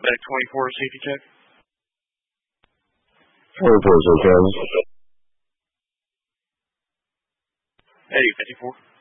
Medic 24, safety check. 24 is okay. Eddie 54.